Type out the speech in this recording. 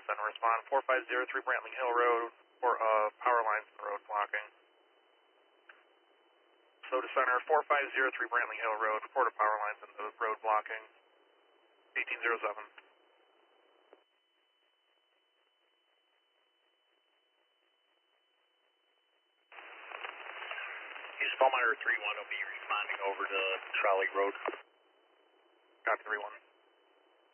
center, respond 4503 Brantling Hill Road for power lines in the road blocking. So to center 4503 Brantling Hill Road, report of power lines in the road blocking. 1807. Houston Monitor 3-1 will be responding over to Trolley Road. Copy 3-1.